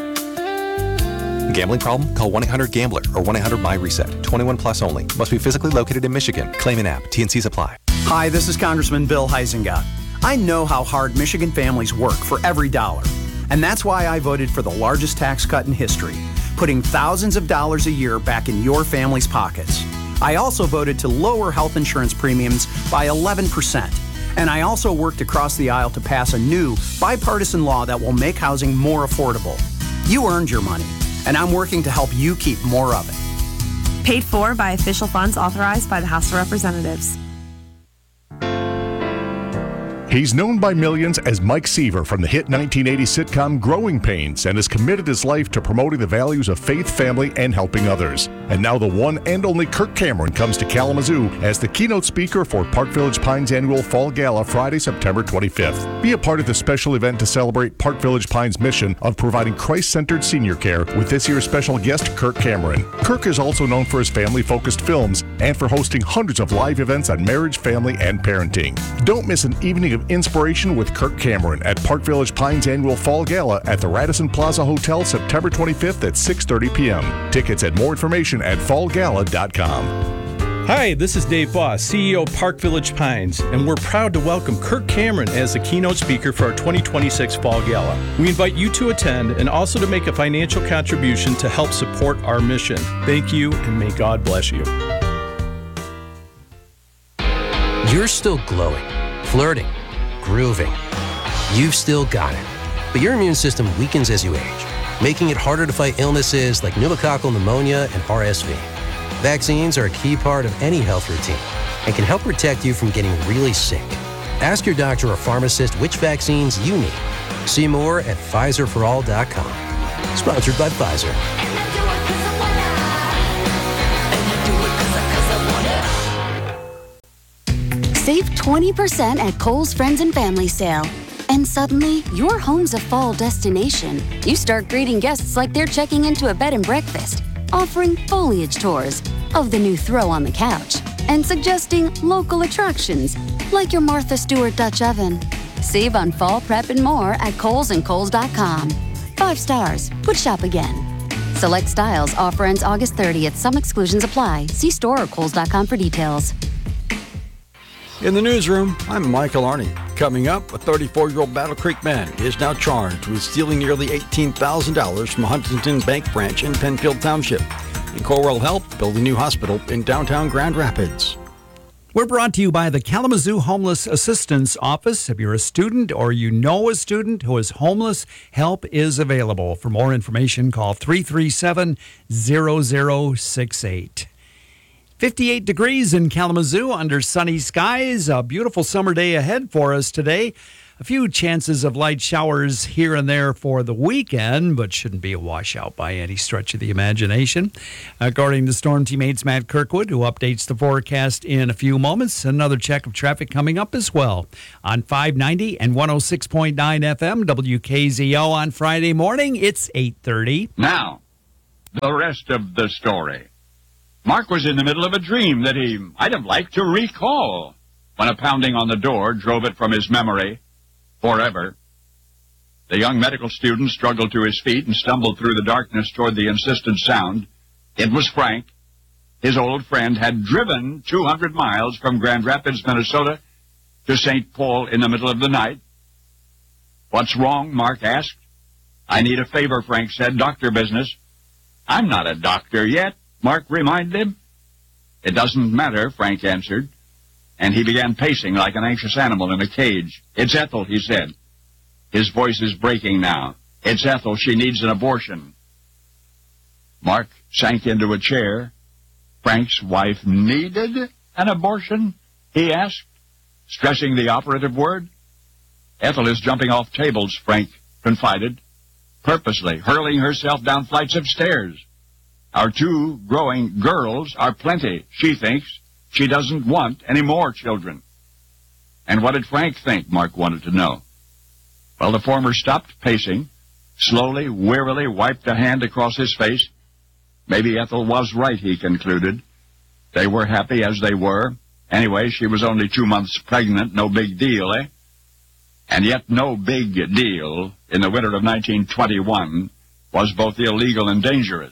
[SPEAKER 17] Gambling problem? Call 1-800-GAMBLER or 1-800-MY-RESET. 21 plus only. Must be physically located in Michigan. Claim an app. T&Cs apply.
[SPEAKER 18] Hi, this is Congressman Bill Huizenga. I know how hard Michigan families work for every dollar. And that's why I voted for the largest tax cut in history, putting thousands of dollars a year back in your family's pockets. I also voted to lower health insurance premiums by 11%. And I also worked across the aisle to pass a new bipartisan law that will make housing more affordable. You earned your money, and I'm working to help you keep more of it.
[SPEAKER 20] Paid for by official funds authorized by the House of Representatives.
[SPEAKER 16] He's known by millions as Mike Seaver from the hit 1980 sitcom Growing Pains, and has committed his life to promoting the values of faith, family, and helping others. And now the one and only Kirk Cameron comes to Kalamazoo as the keynote speaker for Park Village Pines' annual Fall Gala Friday, September 25th. Be a part of the special event to celebrate Park Village Pines' mission of providing Christ-centered senior care with this year's special guest, Kirk Cameron. Kirk is also known for his family-focused films and for hosting hundreds of live events on marriage, family, and parenting. Don't miss an evening of inspiration with Kirk Cameron at Park Village Pines' annual Fall Gala at the Radisson Plaza Hotel, September 25th at 6:30 p.m. Tickets and more information at fallgala.com.
[SPEAKER 21] Hi, this is Dave Voss, CEO of Park Village Pines, and we're proud to welcome Kirk Cameron as the keynote speaker for our 2026 Fall Gala. We invite you to attend and also to make a financial contribution to help support our mission. Thank you, and may God bless you.
[SPEAKER 22] You're still glowing, flirting, grooving. You've still got it. But your immune system weakens as you age, making it harder to fight illnesses like pneumococcal pneumonia and RSV. Vaccines are a key part of any health routine and can help protect you from getting really sick. Ask your doctor or pharmacist which vaccines you need. See more at PfizerForAll.com. Sponsored by Pfizer.
[SPEAKER 23] Save 20% at Kohl's Friends and Family Sale. And suddenly, your home's a fall destination. You start greeting guests like they're checking into a bed and breakfast, offering foliage tours of the new throw on the couch, and suggesting local attractions like your Martha Stewart Dutch oven. Save on fall prep and more at Kohl's and Kohl's.com. 5 stars. Would shop again. Select styles. Offer ends August 30th. Some exclusions apply. See store or Kohl's.com for details.
[SPEAKER 2] In the newsroom, I'm Michael Arney. Coming up, a 34-year-old Battle Creek man is now charged with stealing nearly $18,000 from a Huntington Bank branch in Penfield Township. And Corewell Health building a new hospital in downtown Grand Rapids.
[SPEAKER 11] We're brought to you by the Kalamazoo Homeless Assistance Office. If you're a student or you know a student who is homeless, help is available. For more information, call 337-0068. 58 degrees in Kalamazoo under sunny skies. A beautiful summer day ahead for us today. A few chances of light showers here and there for the weekend, but shouldn't be a washout by any stretch of the imagination. According to Storm Teammates Matt Kirkwood, who updates the forecast in a few moments. Another check of traffic coming up as well. On 590 and 106.9 FM, WKZO on Friday morning, it's 8:30.
[SPEAKER 4] Now, the rest of the story. Mark was in the middle of a dream that he might have liked to recall when a pounding on the door drove it from his memory forever. The young medical student struggled to his feet and stumbled through the darkness toward the insistent sound. It was Frank. His old friend had driven 200 miles from Grand Rapids, Minnesota to St. Paul in the middle of the night. "What's wrong?" Mark asked. "I need a favor," Frank said. "Doctor business." "I'm not a doctor yet," Mark reminded him. "It doesn't matter," Frank answered, and he began pacing like an anxious animal in a cage. "It's Ethel," he said. His voice is breaking now. "It's Ethel. She needs an abortion." Mark sank into a chair. Frank's wife needed an abortion? He asked, stressing the operative word. "Ethel is jumping off tables," Frank confided, purposely hurling herself down flights of stairs. "Our two growing girls are plenty, she thinks. She doesn't want any more children." And what did Frank think, Mark wanted to know. Well, the former stopped pacing, slowly, wearily wiped a hand across his face. Maybe Ethel was right, he concluded. They were happy as they were. Anyway, she was only 2 months pregnant, no big deal, eh? And yet no big deal in the winter of 1921 was both illegal and dangerous.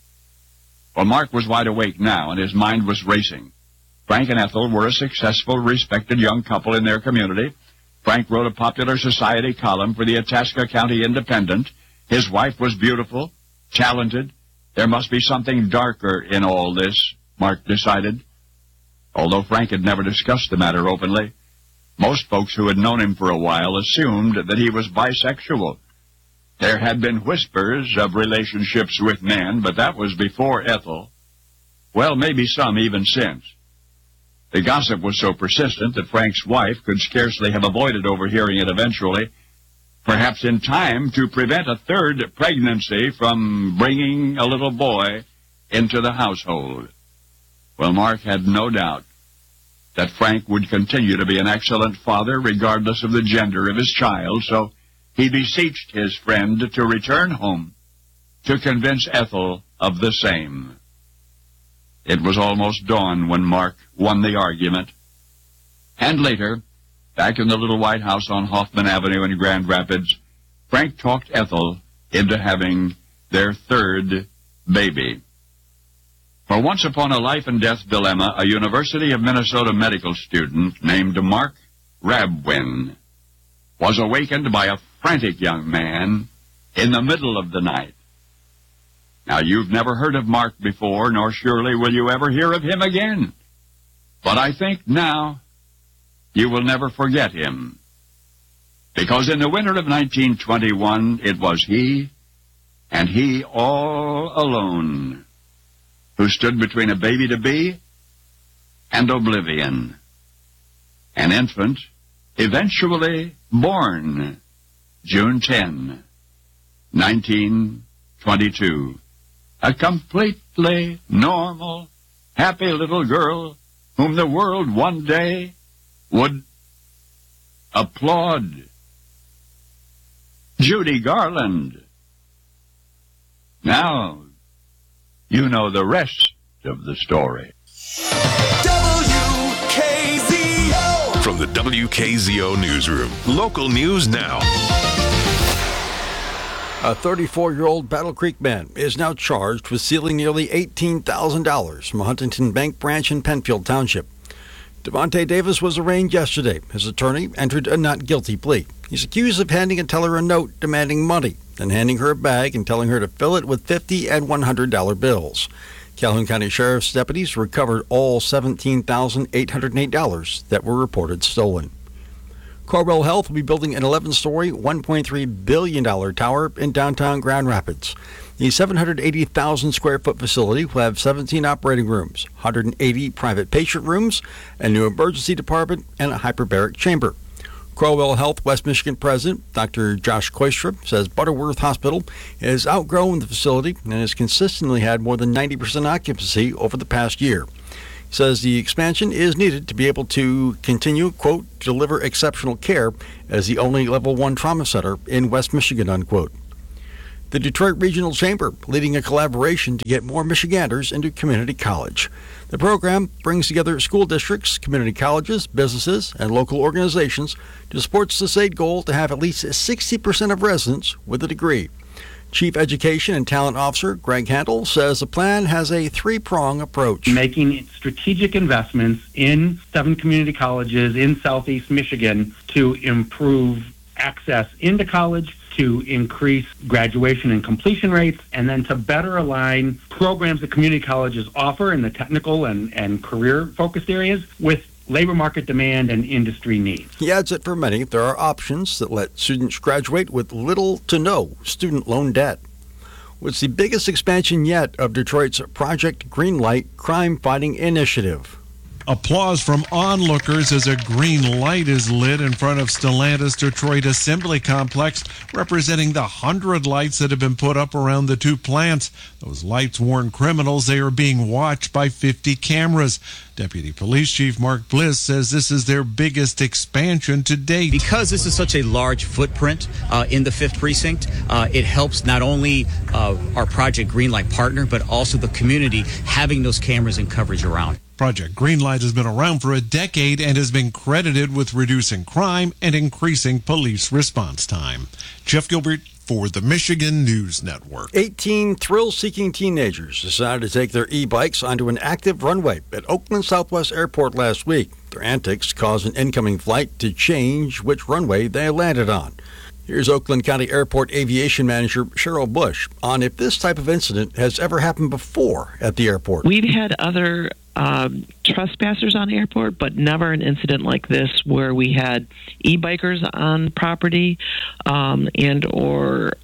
[SPEAKER 4] Well, Mark was wide awake now, and his mind was racing. Frank and Ethel were a successful, respected young couple in their community. Frank wrote a popular society column for the Itasca County Independent. His wife was beautiful, talented. There must be something darker in all this, Mark decided. Although Frank had never discussed the matter openly, most folks who had known him for a while assumed that he was bisexual. There had been whispers of relationships with men, but that was before Ethel. Well, maybe some even since. The gossip was so persistent that Frank's wife could scarcely have avoided overhearing it eventually, perhaps in time to prevent a third pregnancy from bringing a little boy into the household. Well, Mark had no doubt that Frank would continue to be an excellent father regardless of the gender of his child, so he beseeched his friend to return home to convince Ethel of the same. It was almost dawn when Mark won the argument. And later, back in the little white house on Hoffman Avenue in Grand Rapids, Frank talked Ethel into having their third baby. For once upon a life-and-death dilemma, a University of Minnesota medical student named Mark Rabwin was awakened by a frantic young man in the middle of the night. Now, you've never heard of Mark before, nor surely will you ever hear of him again. But I think now you will never forget him. Because in the winter of 1921, it was he, and he all alone, who stood between a baby-to-be and oblivion. An infant eventually born June 10, 1922. A completely normal, happy little girl whom the world one day would applaud. Judy Garland. Now, you know the rest of the story.
[SPEAKER 1] WKZO! From the WKZO Newsroom, local news now.
[SPEAKER 2] A 34-year-old Battle Creek man is now charged with stealing nearly $18,000 from a Huntington Bank branch in Penfield Township. Devontae Davis was arraigned yesterday. His attorney entered a not guilty plea. He's accused of handing a teller a note demanding money, then handing her a bag and telling her to fill it with $50 and $100 bills. Calhoun County Sheriff's deputies recovered all $17,808 that were reported stolen. Corewell Health will be building an 11-story, $1.3 billion tower in downtown Grand Rapids. The 780,000-square-foot facility will have 17 operating rooms, 180 private patient rooms, a new emergency department, and a hyperbaric chamber. Corewell Health West Michigan President Dr. Josh Koistra says Butterworth Hospital has outgrown the facility and has consistently had more than 90% occupancy over the past year. He says the expansion is needed to be able to continue, quote, deliver exceptional care as the only level 1 trauma center in West Michigan, unquote. The Detroit Regional Chamber leading a collaboration to get more Michiganders into community college. The program brings together school districts, community colleges, businesses, and local organizations to support the state goal to have at least 60% of residents with a degree. Chief Education and Talent Officer Greg Handel says the plan has a 3-prong approach.
[SPEAKER 3] Making strategic investments in 7 community colleges in Southeast Michigan to improve access into college, to increase graduation and completion rates, and then to better align programs that community colleges offer in the technical and career-focused areas with labor market demand and industry needs.
[SPEAKER 2] He adds that for many, there are options that let students graduate with little to no student loan debt. It's the biggest expansion yet of Detroit's Project Greenlight crime-fighting initiative.
[SPEAKER 5] Applause from onlookers as a green light is lit in front of Stellantis Detroit Assembly Complex, representing the 100 lights that have been put up around the 2 plants. Those lights warn criminals they are being watched by 50 cameras. Deputy Police Chief Mark Bliss says this is their biggest expansion to date.
[SPEAKER 7] Because this is such a large footprint in the 5th Precinct, it helps not only our Project Greenlight partner, but also the community having those cameras and coverage around.
[SPEAKER 5] Project Greenlight has been around for a decade and has been credited with reducing crime and increasing police response time. Jeff Gilbert for the Michigan News Network.
[SPEAKER 2] 18 thrill-seeking teenagers decided to take their e-bikes onto an active runway at Oakland Southwest Airport last week. Their antics caused an incoming flight to change which runway they landed on. Here's Oakland County Airport Aviation Manager Cheryl Bush on if this type of incident has ever happened before at the airport.
[SPEAKER 19] We've had other trespassers on the airport, but never an incident like this where we had e-bikers on property and or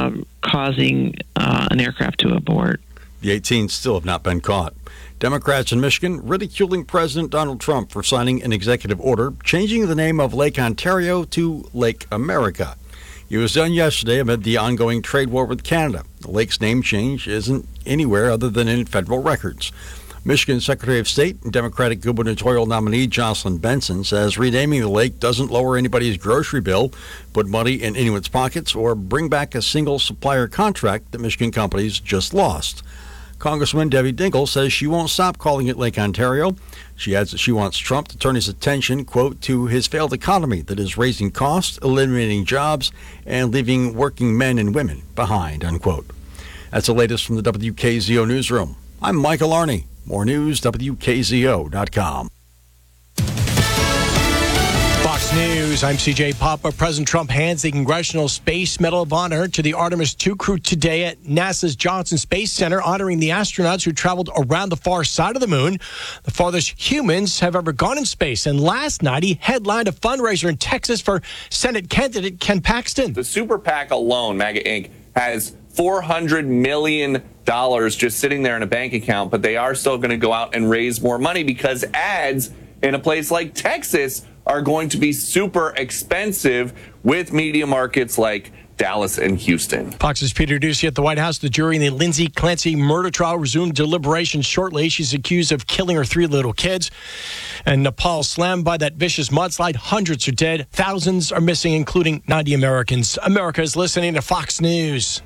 [SPEAKER 19] causing an aircraft to abort.
[SPEAKER 2] The 18 still have not been caught. Democrats in Michigan ridiculing President Donald Trump for signing an executive order changing the name of Lake Ontario to Lake America. It was done yesterday amid the ongoing trade war with Canada. The lake's name change isn't anywhere other than in federal records. Michigan Secretary of State and Democratic gubernatorial nominee Jocelyn Benson says renaming the lake doesn't lower anybody's grocery bill, put money in Inuits' pockets, or bring back a single supplier contract that Michigan companies just lost. Congresswoman Debbie Dingell says she won't stop calling it Lake Ontario. She adds that she wants Trump to turn his attention, quote, to his failed economy that is raising costs, eliminating jobs, and leaving working men and women behind, unquote. That's the latest from the WKZO Newsroom. I'm Michael Arney. More news, WKZO.com.
[SPEAKER 24] Fox News, I'm CJ Papa. President Trump hands the Congressional Space Medal of Honor to the Artemis II crew today at NASA's Johnson Space Center, honoring the astronauts who traveled around the far side of the moon, the farthest humans have ever gone in space. And last night, he headlined a fundraiser in Texas for Senate candidate Ken Paxton.
[SPEAKER 25] The Super PAC alone, MAGA Inc., has $400 million just sitting there in a bank account, but they are still going to go out and raise more money because ads in a place like Texas are going to be super expensive with media markets like Dallas and Houston.
[SPEAKER 24] Fox's Peter Doocy at the White House. The jury in the Lindsay Clancy murder trial resumed deliberations shortly. She's accused of killing her 3 little kids. And Nepal slammed by that vicious mudslide. Hundreds are dead. Thousands are missing, including 90 Americans. America is listening to Fox News.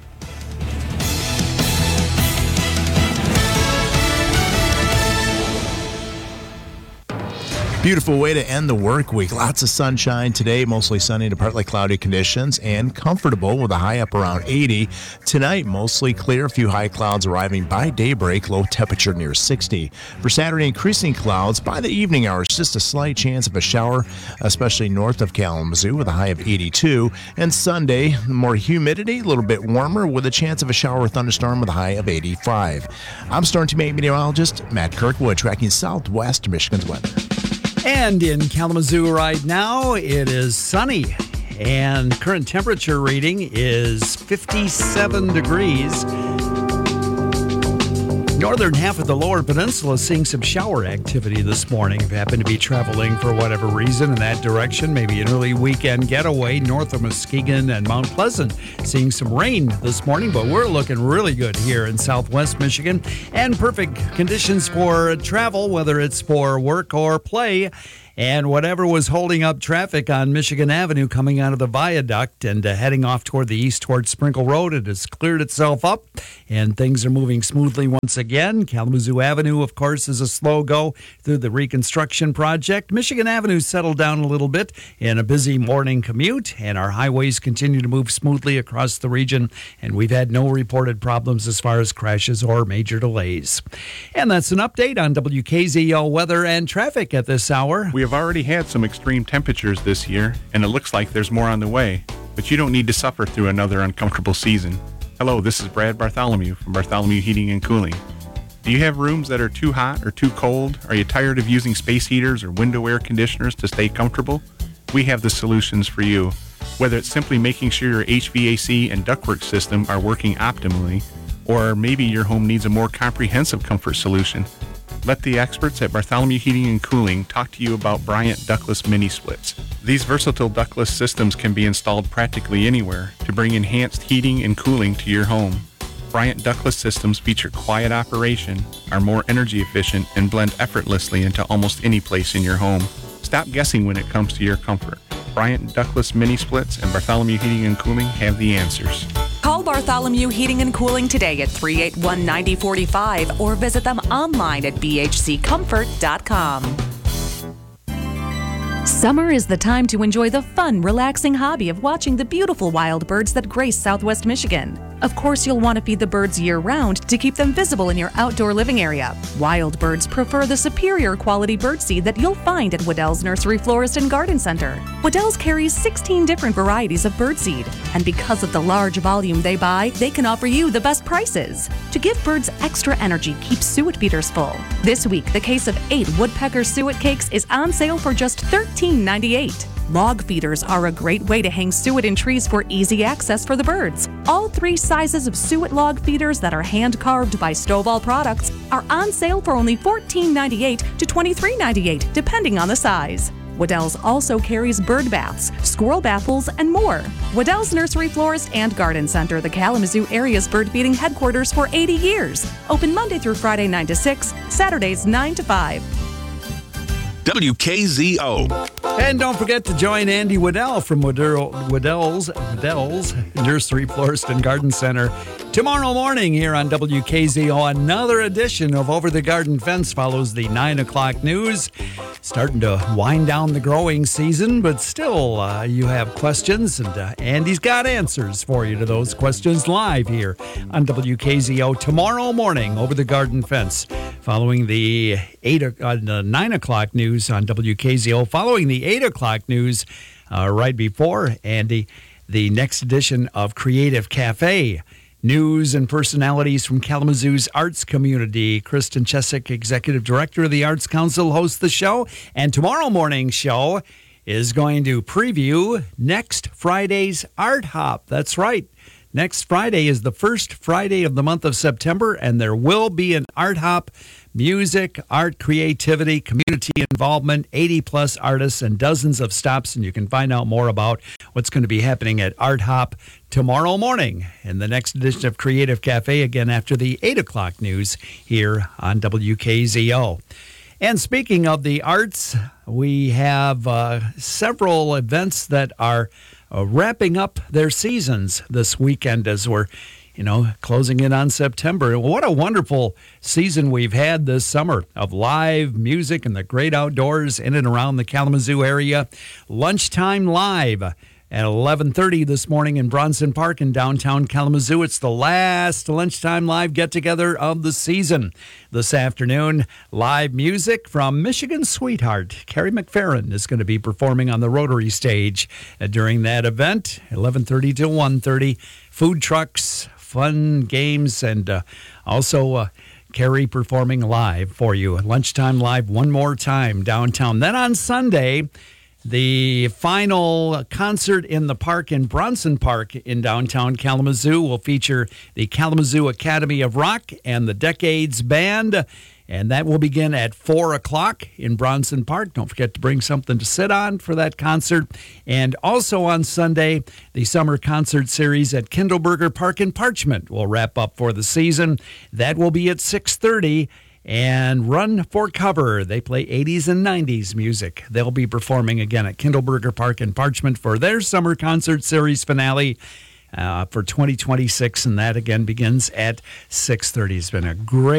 [SPEAKER 27] Beautiful way to end the work week. Lots of sunshine today, mostly sunny to partly cloudy conditions, and comfortable with a high up around 80. Tonight, mostly clear, a few high clouds arriving by daybreak, low temperature near 60. For Saturday, increasing clouds by the evening hours, just a slight chance of a shower, especially north of Kalamazoo with a high of 82. And Sunday, more humidity, a little bit warmer with a chance of a shower or thunderstorm with a high of 85. I'm Storm Team 8 meteorologist Matt Kirkwood, tracking southwest Michigan's weather.
[SPEAKER 11] And in Kalamazoo right now, it is sunny, and current temperature reading is 57 degrees. Northern half of the lower peninsula is seeing some shower activity this morning. If you happen to be traveling for whatever reason in that direction, maybe an early weekend getaway north of Muskegon and Mount Pleasant, seeing some rain this morning, but we're looking really good here in southwest Michigan, and perfect conditions for travel, whether it's for work or play. And whatever was holding up traffic on Michigan Avenue coming out of the viaduct and heading off toward the east toward Sprinkle Road, it has cleared itself up and things are moving smoothly once again. Kalamazoo Avenue, of course, is a slow go through the reconstruction project. Michigan Avenue settled down a little bit in a busy morning commute, and our highways continue to move smoothly across the region, and we've had no reported problems as far as crashes or major delays. And that's an update on WKZO weather and traffic at this hour.
[SPEAKER 6] We have already had some extreme temperatures this year, and it looks like there's more on the way, but you don't need to suffer through another uncomfortable season. Hello, this is Brad Bartholomew from Bartholomew Heating and Cooling. Do you have rooms that are too hot or too cold? Are you tired of using space heaters or window air conditioners to stay comfortable? We have the solutions for you. Whether it's simply making sure your HVAC and ductwork system are working optimally, or maybe your home needs a more comprehensive comfort solution, let the experts at Bartholomew Heating and Cooling talk to you about Bryant Ductless Mini Splits. These versatile ductless systems can be installed practically anywhere to bring enhanced heating and cooling to your home. Bryant Ductless systems feature quiet operation, are more energy efficient, and blend effortlessly into almost any place in your home. Stop guessing when it comes to your comfort. Bryant Ductless Mini Splits and Bartholomew Heating and Cooling have the answers.
[SPEAKER 8] Call Bartholomew Heating and Cooling today at 381-9045 or visit them online at bhccomfort.com. Summer is the time to enjoy the fun, relaxing hobby of watching the beautiful wild birds that grace southwest Michigan. Of course, you'll want to feed the birds year-round to keep them visible in your outdoor living area. Wild birds prefer the superior quality birdseed that you'll find at Waddell's Nursery Florist and Garden Center. Waddell's carries 16 different varieties of birdseed, and because of the large volume they buy, they can offer you the best prices. To give birds extra energy, keep suet feeders full. This week, the case of 8 woodpecker suet cakes is on sale for just $13.98. Log feeders are a great way to hang suet in trees for easy access for the birds. All 3 sizes of suet log feeders that are hand-carved by Stovall Products are on sale for only $14.98 to $23.98, depending on the size. Waddell's also carries bird baths, squirrel baffles, and more. Waddell's Nursery Florist and Garden Center, the Kalamazoo area's bird feeding headquarters for 80 years. Open Monday through Friday 9 to 6, Saturdays 9 to 5.
[SPEAKER 1] WKZO.
[SPEAKER 11] And don't forget to join Andy Waddell from Waddell's Nursery, Florist, and Garden Center tomorrow morning here on WKZO. Another edition of Over the Garden Fence follows the 9 o'clock news. Starting to wind down the growing season, but still you have questions, and Andy's got answers for you to those questions live here on WKZO tomorrow morning, Over the Garden Fence, following the 9 o'clock news on WKZO, following the 8 o'clock news right before, Andy, the next edition of Creative Cafe. News and personalities from Kalamazoo's arts community. Kristen Chesick, Executive Director of the Arts Council, hosts the show. And tomorrow morning's show is going to preview next Friday's Art Hop. That's right. Next Friday is the first Friday of the month of September, and there will be an Art Hop. Music, art, creativity, community involvement, 80-plus artists, and dozens of stops. And you can find out more about what's going to be happening at Art Hop tomorrow morning in the next edition of Creative Cafe, again after the 8 o'clock news here on WKZO. And speaking of the arts, we have several events that are wrapping up their seasons this weekend as we're closing in on September. What a wonderful season we've had this summer of live music and the great outdoors in and around the Kalamazoo area. Lunchtime Live at 11:30 this morning in Bronson Park in downtown Kalamazoo. It's the last Lunchtime Live get-together of the season. This afternoon, live music from Michigan's sweetheart. Carrie McFerrin is going to be performing on the Rotary stage during that event, 11:30 to 1:30. Food trucks, fun games, and also Carrie performing live for you. Lunchtime Live one more time downtown. Then on Sunday, the final concert in the park in Bronson Park in downtown Kalamazoo will feature the Kalamazoo Academy of Rock and the Decades Band, and that will begin at 4 o'clock in Bronson Park. Don't forget to bring something to sit on for that concert. And also on Sunday, the summer concert series at Kindleberger Park in Parchment will wrap up for the season. That will be at 6:30. And Run for Cover. They play 80s and 90s music. They'll be performing again at Kindleberger Park in Parchment for their summer concert series finale for 2026, and that again begins at 6:30. It's been a great